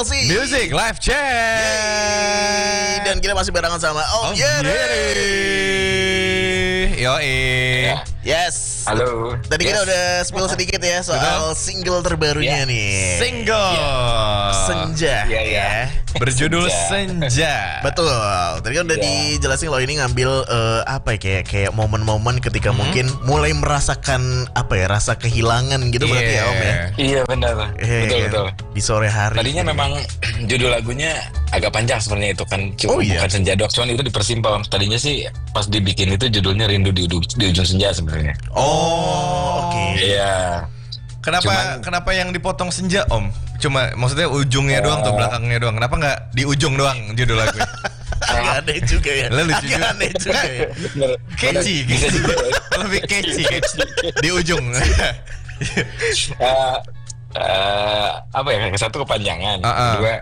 LC Music Live Chat. dan kita masih barengan sama Om Yeri. Yoi. Yes. Halo. Tadi kita udah spill sedikit ya soal single terbarunya nih. Single Senja. Iya, iya. berjudul Senja. Betul. Tadi kan udah dijelasin lo ini ngambil apa ya kayak momen-momen ketika mungkin mulai merasakan apa ya rasa kehilangan gitu berarti ya Om ya. Iya benar. Betul. Di sore hari. Tadinya memang judul lagunya agak panjang sebenarnya itu kan cuma bukan Senja doang, cuman itu dipersimpel. Tadinya sih pas dibikin itu judulnya Rindu di ujung senja sebenarnya. Oh, oke. Iya. Kenapa yang dipotong senja Om? Cuma maksudnya ujungnya doang atau belakangnya doang? Kenapa nggak di ujung doang judul lagunya? Agak aneh juga ya. Lucu juga. Aneh juga ya. Catchy, Bisa juga. lebih catchy di ujung. Apa ya? Yang satu kepanjangan, kedua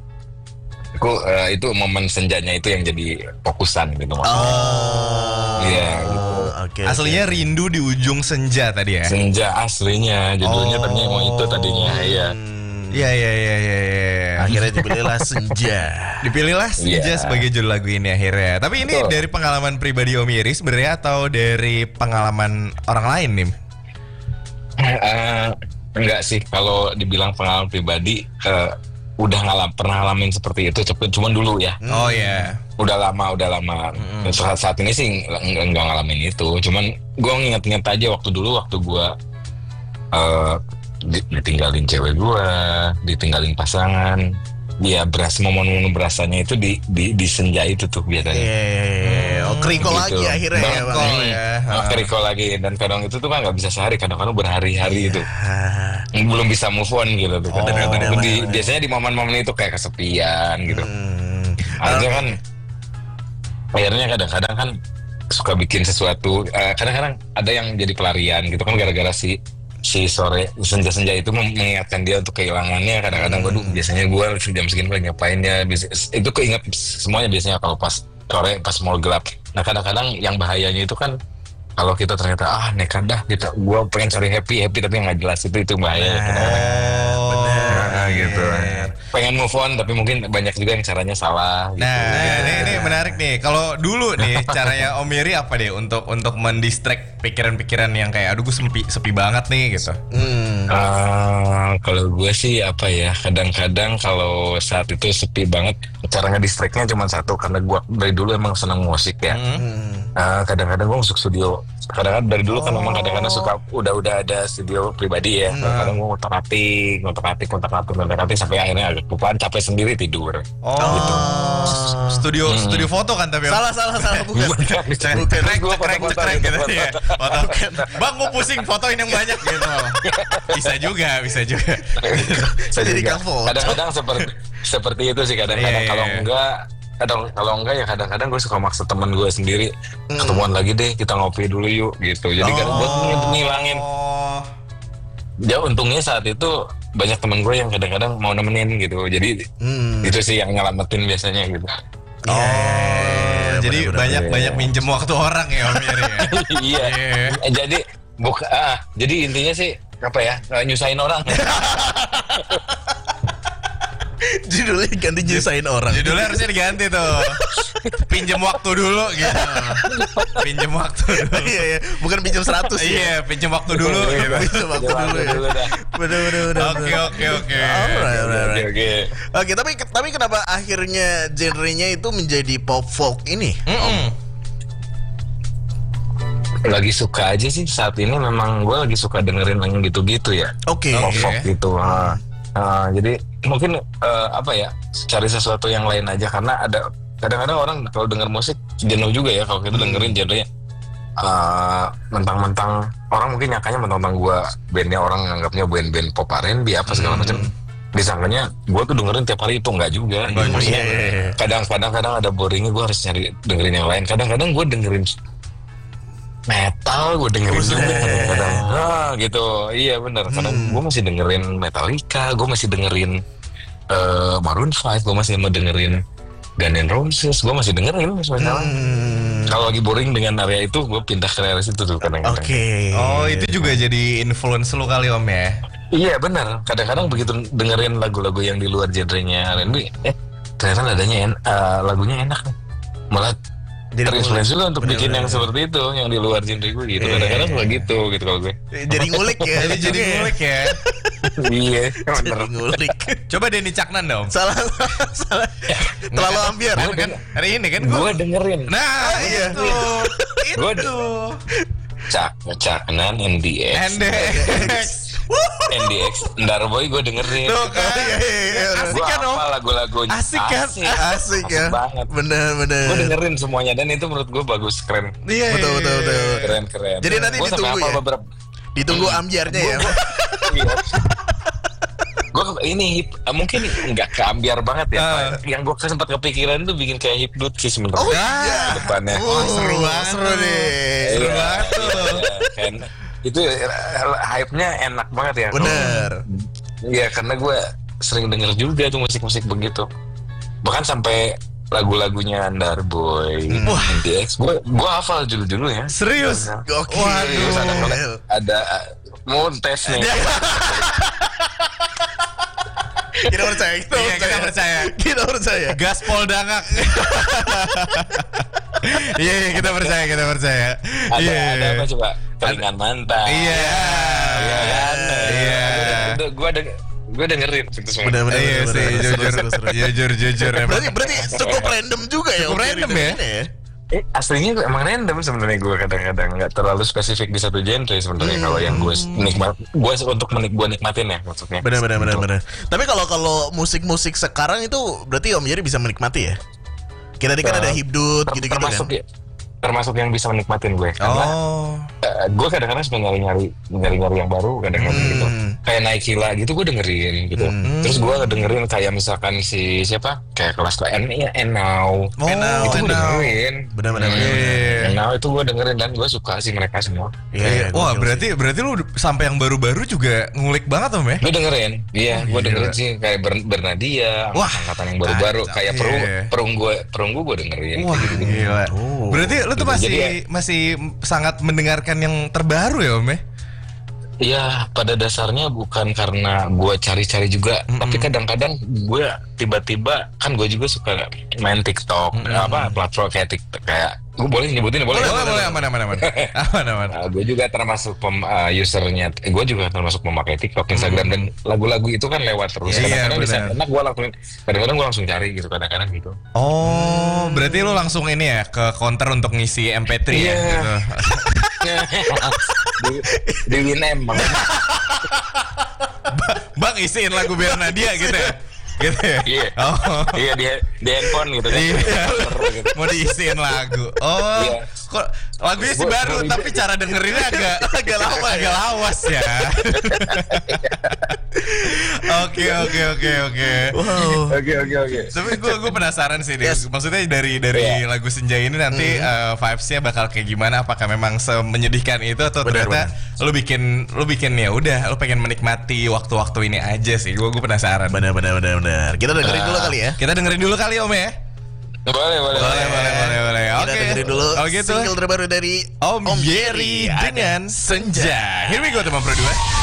itu momen senjanya itu yang jadi fokusan gitu. Iya. Gitu. Oke. Aslinya Rindu di ujung senja tadi ya? Senja aslinya, judulnya tadinya mau itu tadinya, iya. Iya. Akhirnya dipilihlah Senja. Dipilihlah Senja Iya. sebagai judul lagu ini akhirnya. Tapi ini dari pengalaman pribadi Om Yeri sebenarnya atau dari pengalaman orang lain nih? Enggak sih, kalau dibilang pengalaman pribadi udah pernah ngalamin seperti itu, cuman dulu ya. Oh ya. Udah lama. Saat ini sih enggak ngalamin itu, cuman gue nginget-nginget aja waktu gue ditinggalin cewek gue, ditinggalin pasangan. Ya momen-momen berasanya itu di senja itu tuh biasanya. Oh, keriko Gitu. lagi akhirnya ya Bang. Keriko lagi, dan kadang itu tuh kan nggak bisa sehari, kadang-kadang berhari-hari itu belum bisa move on gitu tuh. Biasanya di momen-momen itu kayak kesepian gitu. Akhirnya kan kadang-kadang kan suka bikin sesuatu, kadang-kadang ada yang jadi pelarian gitu kan, gara-gara si sore senja-senja itu mengingatkan dia untuk kehilangannya. Kadang-kadang biasanya gue jam segini lagi ngapain ya, itu keinget semuanya biasanya kalau pas sore, pas mau gelap. Nah kadang-kadang yang bahayanya itu kan kalau kita ternyata nekat dah kita, gue pengen cari happy tapi nggak jelas, itu bahaya. Benar gitu. Pengen move on tapi mungkin banyak juga yang caranya salah gitu. Nah, ini menarik nih. Kalau dulu nih caranya Om Yeri apa deh untuk mendistract pikiran-pikiran yang kayak aduh gue sepi banget nih gitu. Kalau gue sih apa ya, kadang-kadang kalau saat itu sepi banget, cara ngedistractnya cuma satu, karena gue dari dulu emang senang musik ya. Kadang-kadang gue masuk studio. Kadang-kadang dari dulu kan memang kadang-kadang suka udah ada studio pribadi ya. Kadang gue ngotak-atik sampai akhirnya agak kelupaan, capek sendiri, tidur. Gitu. Studio foto kan tapi Salah bukan. cekrek gitu ya. Bang gue pusing fotoin yang banyak gitu. Bisa juga. Saya jadi kang foto. Kadang-kadang seperti itu sih kadang-kadang. Kalau enggak ya kadang-kadang gue suka maksa teman gue sendiri, ketemuan lagi deh, kita ngopi dulu yuk gitu. Jadi kan buat ngilangin. Ya untungnya saat itu banyak teman gue yang kadang-kadang mau nemenin gitu. Jadi itu sih yang nyelamatin biasanya gitu. Jadi banyak minjem waktu orang ya Om Yeri ya. Iya. Jadi intinya sih apa ya, nyusahin orang. Judulnya ganti nyusahin orang. Judulnya harusnya diganti tuh. Pinjem waktu dulu gitu. Pinjem waktu dulu. Iya, bukan pinjam 100 ya. Iya, pinjem waktu dulu gitu. Pinjam waktu dulu ya. Bener. Oke. Alright. Oke, tapi kenapa akhirnya genrenya itu menjadi pop folk ini? Lagi suka aja sih saat ini, memang gue lagi suka dengerin yang gitu-gitu ya. Oke. Pop folk gitu. Jadi mungkin apa ya, cari sesuatu yang lain aja, karena ada kadang-kadang orang kalau denger musik jenuh juga ya kalau kita dengerin genrenya mentang-mentang orang mungkin nyangkanya mentang-mentang gue bandnya, orang nganggapnya band pop R&B apa segala macam, disangkanya gue tuh dengerin tiap hari, itu enggak juga. Maksudnya kadang-kadang ada boringnya, gue harus nyari dengerin yang lain. Kadang-kadang gue dengerin metal, gue dengerin juga kadang-kadang. Gitu. Iya benar. Kadang gue masih dengerin Metallica, gue masih dengerin Maroon 5, gue masih mau dengerin Guns N' Roses, gue masih dengerin misalnya. Kalau lagi boring dengan area itu, gue pindah ke area situ tuh kadang-kadang. Oke. Oh, itu juga jadi influence lu kali Om ya? Iya benar. Kadang-kadang begitu dengerin lagu-lagu yang di luar genrenya R&B, ternyata nadanya lagunya enak nih. Malah Jadi terinspirasi juga untuk bikin bener-bener. yang seperti itu, yang di luar genre gue gitu. Kadang-kadang suka gitu kalau gue. Jadi ngulik ya. Jadi ngulik ya. Iya, Jadi bener. ngulik. Coba Denny Caknan dong. Salah. Terlalu ambiar. Kan hari ini kan Gue dengerin. Nah, iya. Itu. Caknan, NDX, NDX. NDX, Ndarboy gue dengerin. Tuh kan. Gue Asik kan Om? apa lagu-lagunya? Asik kan? Asik ya. banget. Bener. Gue dengerin semuanya dan itu menurut gue bagus, keren, Iya. Betul. keren. Jadi nanti Gua sampai ditunggu hafal ya? beberapa. Ditunggu ambiarnya ya. Gue ini mungkin nggak keambiar banget ya. Yang gue sempat kepikiran tuh bikin kayak hipnot sih sebenarnya. Oh iya. Depannya. Seru banget. Seru nih. Seru Iya, banget tuh. kan. Itu hype-nya enak banget ya. Bener. Iya, karena gue sering denger juga tuh musik-musik begitu. Bahkan sampai lagu-lagunya Ndarboy, NDX, gue hafal judul-judulnya. Serius? Gokil. Terus ada mau tes nih. Kita percaya. Iya, kita percaya. Kita percaya. Gaspol Dangak. Iya, kita percaya. Ada apa coba? Keringan mantan. Iya. Gue dengerin itu semua. Bener. Iya sih, jujur. Berarti cukup random juga ya. Cukup Om random Jerry ya? ini Aslinya gue emang random sebenarnya, gue kadang-kadang nggak terlalu spesifik di satu genre sebenarnya. Kalau yang gue nikmatin ya maksudnya. Bener. Tapi kalau musik-musik sekarang itu berarti Om Jerry bisa menikmati ya? Kita tadi kan ada hibdut gitu-gitu termasuk kan? ya, termasuk yang bisa menikmatin gue. Karena gue kadang-kadang suka nyari-nyari yang baru kadang-kadang gitu. Kayak Naikila gitu gue dengerin gitu. Terus gue dengerin kayak misalkan si siapa? Kayak kelas Enau. Itu gue dengerin. Bener. Enau itu gue dengerin dan gue suka sih mereka semua. Iya. Wah, berarti lu sampai yang baru-baru juga ngulik banget Om ya? Gue dengerin, gue dengerin sih kayak Bernadia, Wah, angkatan yang baru-baru, kacau. kayak Iya. Perunggu gue dengerin. Wah, gila. Berarti lu tuh Jadi masih sangat mendengarkan yang terbaru ya Om ya? Iya, pada dasarnya bukan karena gue cari-cari juga, tapi kadang-kadang gue tiba-tiba kan gue juga suka main TikTok, platform kayak TikTok, kayak gue boleh nyebutin boleh. Aman. Gue juga termasuk usernya, gue juga termasuk pemakai TikTok, Instagram dan lagu-lagu itu kan lewat terus. Iya, Kadang-kadang bisa benar. enak gue lakuin, kadang-kadang gue langsung cari gitu, kadang-kadang gitu. Oh, berarti lu langsung ini ya ke counter untuk ngisi MP3 ya? Iya. Gitu. di Winem bang. Bang isiin lagu Bernadia gitu ya? Gitu ya? Iya. Oh. Iya di handphone gitu kan. Iya. Mau diisiin lagu. Oh. Iya. Kok lagunya sih baru tapi cara dengerinnya agak lawas ya. Oke. Wow. Oke. Tapi gue penasaran sih deh. Yes. Maksudnya dari lagu Senja ini nanti vibes-nya bakal kayak gimana? Apakah memang semenyedihkan itu atau Benar, ternyata lu bikin ya udah lu pengen menikmati waktu-waktu ini aja sih. Gue penasaran. Bener. Kita dengerin dulu kali ya. Kita dengerin dulu kali Om ya. Boleh. Kita Oke. dengerin dulu Oh gitu. single terbaru dari Om Jerry dengan Senja. Here we go teman Pro 2.